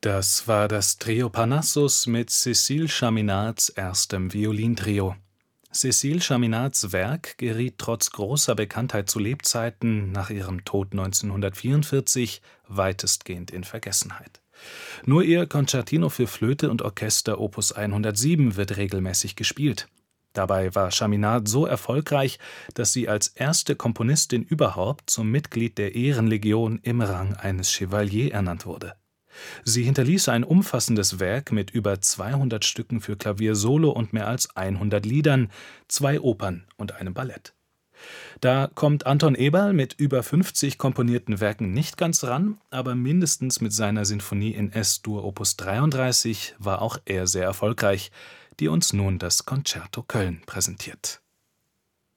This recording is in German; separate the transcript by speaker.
Speaker 1: Das war das Trio Parnassus mit Cécile Chaminades erstem Violintrio. Cécile Chaminades Werk geriet trotz großer Bekanntheit zu Lebzeiten nach ihrem Tod 1944 weitestgehend in Vergessenheit. Nur ihr Concertino für Flöte und Orchester Opus 107 wird regelmäßig gespielt. Dabei war Chaminade so erfolgreich, dass sie als erste Komponistin überhaupt zum Mitglied der Ehrenlegion im Rang eines Chevalier ernannt wurde. Sie hinterließ ein umfassendes Werk mit über 200 Stücken für Klavier solo und mehr als 100 Liedern, 2 Opern und einem Ballett. Da kommt Anton Eberl mit über 50 komponierten Werken nicht ganz ran, aber mindestens mit seiner Sinfonie in S-Dur Opus 33 war auch er sehr erfolgreich, die uns nun das Concerto Köln präsentiert.